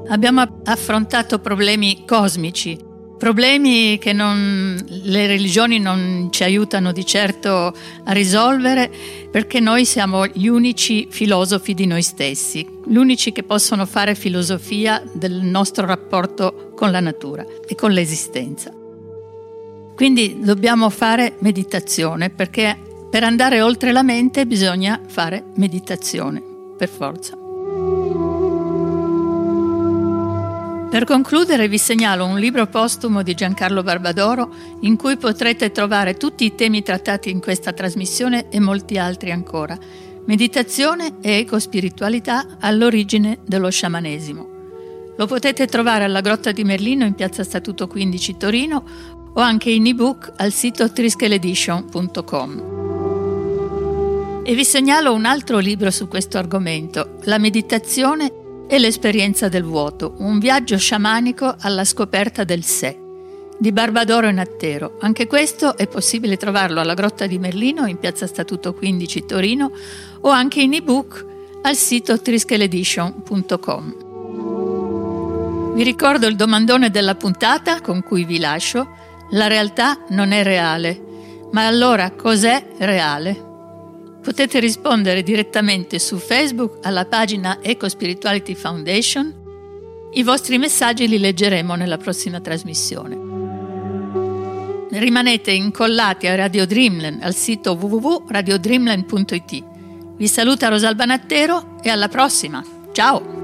Abbiamo affrontato problemi cosmici, problemi che le religioni non ci aiutano di certo a risolvere, perché noi siamo gli unici filosofi di noi stessi, gli unici che possono fare filosofia del nostro rapporto con la natura e con l'esistenza. Quindi dobbiamo fare meditazione, perché per andare oltre la mente bisogna fare meditazione, per forza. Per concludere vi segnalo un libro postumo di Giancarlo Barbadoro in cui potrete trovare tutti i temi trattati in questa trasmissione e molti altri ancora. Meditazione e ecospiritualità all'origine dello sciamanesimo. Lo potete trovare alla Grotta di Merlino in piazza Statuto 15 Torino o anche in ebook al sito triskeledition.com. E vi segnalo un altro libro su questo argomento, La meditazione e l'esperienza del vuoto, un viaggio sciamanico alla scoperta del sé, di Barbadoro e Nattero. Anche questo è possibile trovarlo alla Grotta di Merlino in piazza Statuto 15 Torino o anche in ebook al sito triskeledition.com. Vi ricordo il domandone della puntata con cui vi lascio: la realtà non è reale, ma allora cos'è reale? Potete rispondere direttamente su Facebook alla pagina Ecospirituality Foundation. I vostri messaggi li leggeremo nella prossima trasmissione. Rimanete incollati a Radio Dreamland al sito www.radiodreamland.it. Vi saluta Rosalba Nattero e alla prossima. Ciao!